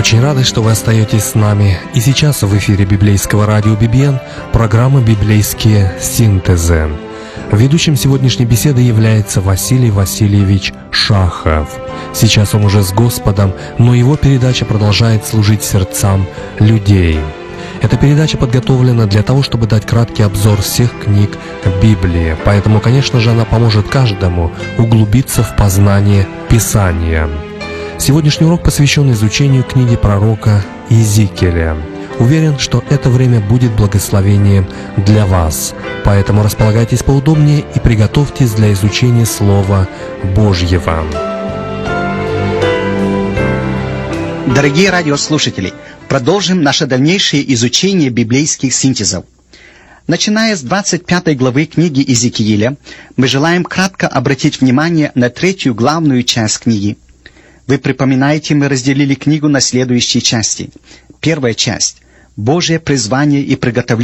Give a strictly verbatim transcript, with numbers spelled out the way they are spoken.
Очень рады, что вы остаетесь с нами. И сейчас в эфире библейского радио би би эн программа «Библейские синтезы». Ведущим сегодняшней беседы является Василий Васильевич Шахов. Сейчас он уже с Господом, но его передача продолжает служить сердцам людей. Эта передача подготовлена для того, чтобы дать краткий обзор всех книг Библии. Поэтому, конечно же, она поможет каждому углубиться в познание Писания. Сегодняшний урок посвящен изучению книги пророка Иезекииля. Уверен, что это время будет благословением для вас. Поэтому располагайтесь поудобнее и приготовьтесь для изучения Слова Божьего. Дорогие радиослушатели, продолжим наше дальнейшее изучение библейских синтезов. Начиная с двадцать пятой главы книги Иезекииля, мы желаем кратко обратить внимание на третью главную часть книги. Вы припоминаете, мы разделили книгу на следующие части. Первая часть – Божье призвание и приготовление